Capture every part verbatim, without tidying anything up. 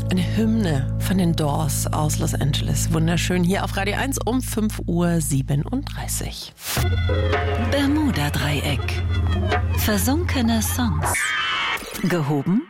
Eine Hymne von den Doors aus Los Angeles. Wunderschön hier auf Radio eins um fünf Uhr siebenunddreißig. Bermuda-Dreieck. Versunkene Songs. Gehoben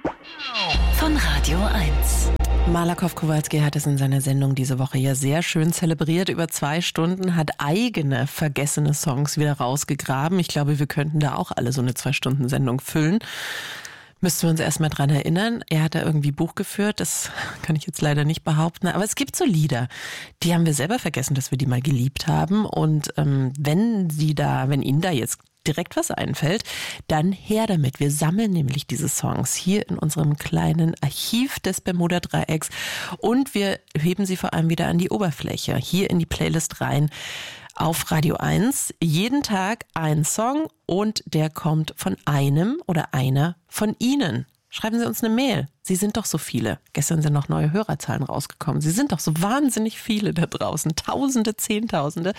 von Radio eins. Malakoff Kowalski hat es in seiner Sendung diese Woche ja sehr schön zelebriert. Über zwei Stunden hat eigene vergessene Songs wieder rausgegraben. Ich glaube, wir könnten da auch alle so eine Zwei-Stunden-Sendung füllen. Müssten wir uns erstmal dran erinnern. Er hat da irgendwie Buch geführt, das kann ich jetzt leider nicht behaupten. Aber es gibt so Lieder, die haben wir selber vergessen, dass wir die mal geliebt haben. Und ähm, wenn Sie da, wenn Ihnen da jetzt direkt was einfällt, dann her damit. Wir sammeln nämlich diese Songs hier in unserem kleinen Archiv des Bermuda-Dreiecks und wir heben sie vor allem wieder an die Oberfläche, hier in die Playlist rein. Auf Radio eins jeden Tag ein Song und der kommt von einem oder einer von Ihnen. Schreiben Sie uns eine Mail. Sie sind doch so viele. Gestern sind noch neue Hörerzahlen rausgekommen. Sie sind doch so wahnsinnig viele da draußen. Tausende, Zehntausende.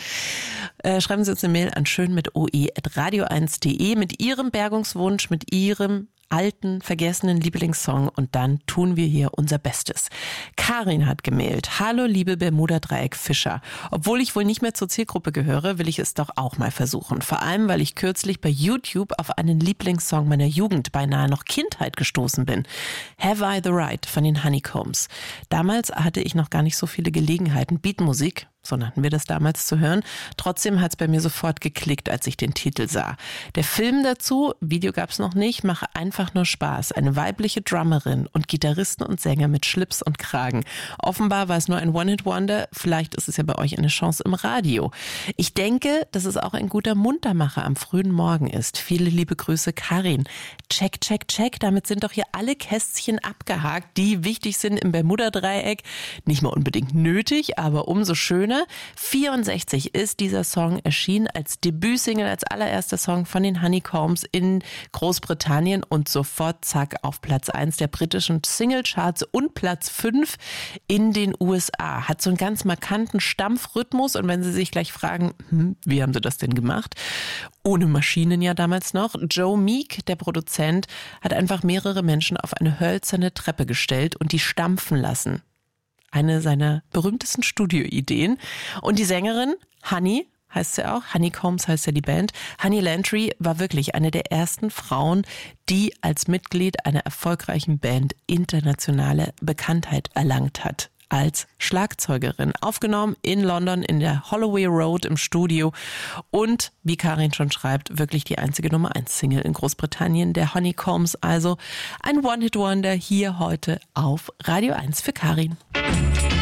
Äh, schreiben Sie uns eine Mail an schön mit oe at radio eins punkt de mit Ihrem Bergungswunsch, mit Ihrem alten, vergessenen Lieblingssong und dann tun wir hier unser Bestes. Karin hat gemailt. Hallo liebe Bermuda-Dreieck-Fischer. Obwohl ich wohl nicht mehr zur Zielgruppe gehöre, will ich es doch auch mal versuchen. Vor allem, weil ich kürzlich bei YouTube auf einen Lieblingssong meiner Jugend, beinahe noch Kindheit, gestoßen bin. Have I the Right von den Honeycombs. Damals hatte ich noch gar nicht so viele Gelegenheiten, Beatmusik, so nannten wir das damals, zu hören. Trotzdem hat es bei mir sofort geklickt, als ich den Titel sah. Der Film dazu, Video gab es noch nicht, mache einfach nur Spaß. Eine weibliche Drummerin und Gitarristen und Sänger mit Schlips und Kragen. Offenbar war es nur ein One-Hit-Wonder, vielleicht ist es ja bei euch eine Chance im Radio. Ich denke, dass es auch ein guter Muntermacher am frühen Morgen ist. Viele liebe Grüße, Karin. Check, check, check, damit sind doch hier alle Kästchen abgehakt, die wichtig sind im Bermuda-Dreieck. Nicht mal unbedingt nötig, aber umso schöner. vierundsechzig ist dieser Song erschienen als Debütsingle, als allererster Song von den Honeycombs in Großbritannien und sofort zack auf Platz eins der britischen Singlecharts und Platz fünf in den U S A. Hat so einen ganz markanten Stampfrhythmus und wenn Sie sich gleich fragen, hm, wie haben Sie das denn gemacht? Ohne Maschinen ja damals noch. Joe Meek, der Produzent, hat einfach mehrere Menschen auf eine hölzerne Treppe gestellt und die stampfen lassen. Eine seiner berühmtesten Studioideen. Und die Sängerin, Honey, heißt sie auch, Honeycombs heißt ja die Band, Honey Landry war wirklich eine der ersten Frauen, die als Mitglied einer erfolgreichen Band internationale Bekanntheit erlangt hat. Als Schlagzeugerin, aufgenommen in London in der Holloway Road im Studio und, wie Karin schon schreibt, wirklich die einzige Nummer eins Single in Großbritannien, der Honeycombs, also ein One-Hit-Wonder hier heute auf Radio eins für Karin.